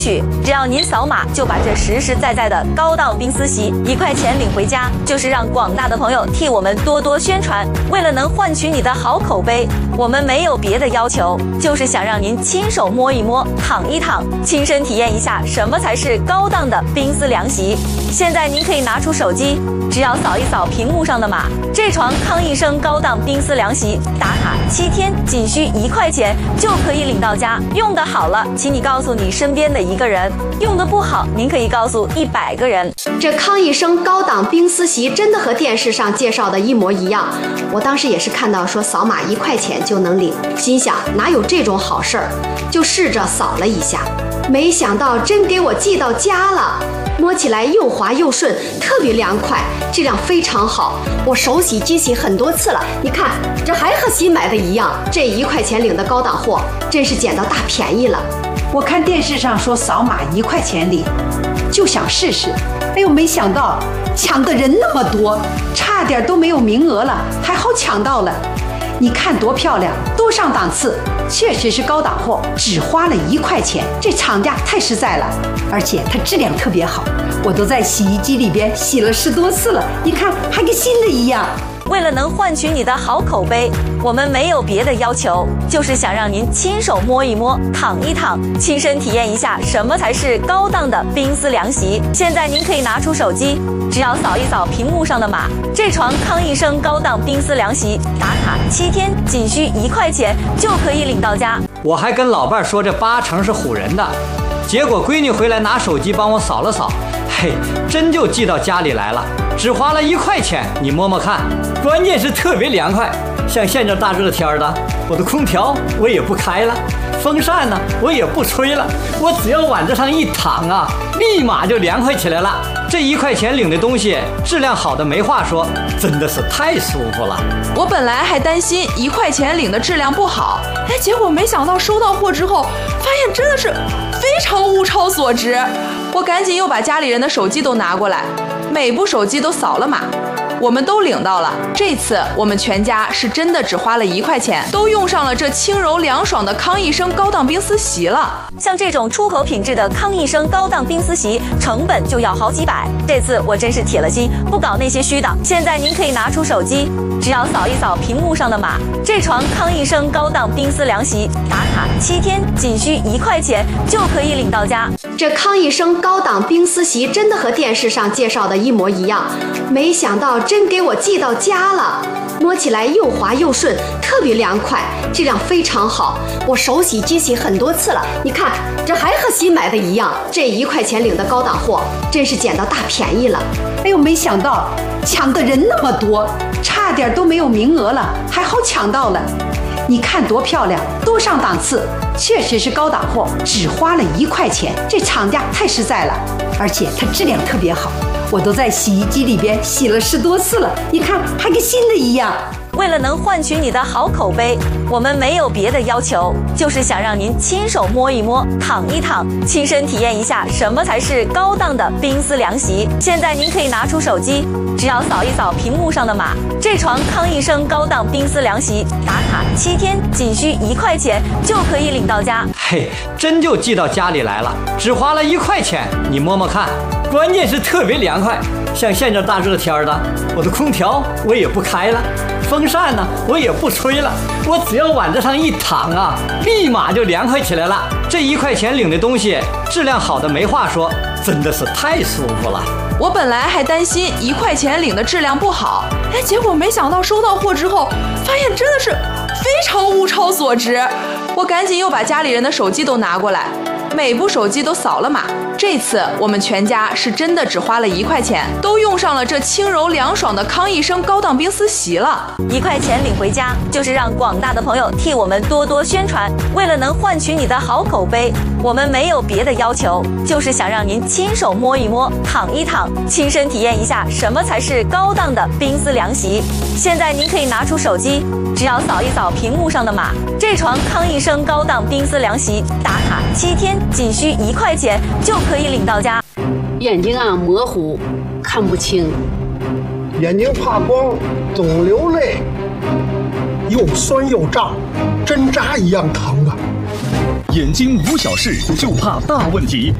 只要您扫码就把这实实在在的高档冰丝席1块钱领回家，就是让广大的朋友替我们多多宣传。为了能换取你的好口碑，我们没有别的要求，就是想让您亲手摸一摸、躺一躺，亲身体验一下什么才是高档的冰丝凉席。现在您可以拿出手机，只要扫一扫屏幕上的码，这床康一生高档冰丝凉席打卡7天，仅需1块钱就可以领到家。用得好了，请你告诉你身边的1个人；用得不好，您可以告诉100个人。 这康一生高档冰丝席真的和电视上介绍的一模一样。我当时也是看到说扫码1块钱就能领，心想哪有这种好事儿，就试着扫了一下，没想到真给我寄到家了。摸起来又滑又顺，特别凉快，质量非常好。我手洗机洗很多次了，你看这还和新买的一样。这1块钱领的高档货，真是捡到大便宜了。 我看电视上说扫码1块钱领，就想试试。哎呦，没想到抢的人那么多，差点都没有名额了，还好抢到了。你看多漂亮，多上档次，确实是高档货，只花了1块钱，这厂家太实在了，而且它质量特别好，我都在洗衣机里边洗了10多次了，你看还跟新的一样。 为了能换取你的好口碑，我们没有别的要求，就是想让您亲手摸一摸、躺一躺，亲身体验一下什么才是高档的冰丝凉席。现在您可以拿出手机，只要扫一扫屏幕上的码，这床康一生高档冰丝凉席打卡7天，仅需1块钱就可以领到家。 我还跟老伴说这8成是唬人的，结果闺女回来拿手机帮我扫了扫，嘿，真就寄到家里来了，只花了1块钱，你摸摸看。关键是特别凉快，像现在大热天的，我的空调我也不开了，风扇呢我也不吹了，我只要往这上一躺啊，立马就凉快起来了。这1块钱领的东西质量好的没话说，真的是太舒服了。 我本来还担心1块钱领的质量不好，结果没想到收到货之后，发现真的是非常物超所值。我赶紧又把家里人的手机都拿过来，每部手机都扫了码。我们都领到了，这次我们全家是真的只花了1块钱，都用上了这轻柔凉爽的康一生高档冰丝席了。 像这种出口品质的康一生高档冰丝席，成本就要好几百。这次我真是铁了心，不搞那些虚的。现在您可以拿出手机，只要扫一扫屏幕上的码，这床康一生高档冰丝凉席打卡7天，仅需1块钱就可以领到家。 这康一生高档冰丝席真的和电视上介绍的一模一样，没想到真给我寄到家了。摸起来又滑又顺，特别凉快，质量非常好。我手洗机洗很多次了，你看这还和新买的一样。这1块钱领的高档货，真是捡到大便宜了。 哎呦，没想到抢的人那么多，差点都没有名额了，还好抢到了。你看多漂亮，多上档次，确实是高档货，只花了1块钱，这厂家太实在了，而且它质量特别好，我都在洗衣机里边洗了10多次了，你看还跟新的一样。 为了能换取你的好口碑，我们没有别的要求，就是想让您亲手摸一摸、躺一躺，亲身体验一下什么才是高档的冰丝凉席。现在您可以拿出手机，只要扫一扫屏幕上的码，这床康一生高档冰丝凉席打卡7天，仅需1块钱就可以领到家。 嘿，真就寄到家里来了，只花了1块钱，你摸摸看。关键是特别凉快，像现在大热天的，我的空调我也不开了，风扇呢我也不吹了，我只要往这上一躺啊，立马就凉快起来了。这1块钱领的东西质量好的没话说，真的是太舒服了。 我本来还担心1块钱领的质量不好，结果没想到收到货之后，发现真的是非常物超所值。我赶紧又把家里人的手机都拿过来，每部手机都扫了码。这次我们全家是真的只花了1块钱，都用上了这轻柔凉爽的康一生高档冰丝席了。 1块钱领回家，就是让广大的朋友替我们多多宣传。为了能换取你的好口碑，我们没有别的要求，就是想让您亲手摸一摸、躺一躺，亲身体验一下什么才是高档的冰丝凉席。现在您可以拿出手机，只要扫一扫屏幕上的码，这床康一生高档冰丝凉席打卡7天，仅需1块钱就可以领到家。 眼睛模糊，看不清， 眼睛怕光，总流泪，又酸又胀，针扎一样疼啊！ 眼睛无小事，就怕大问题。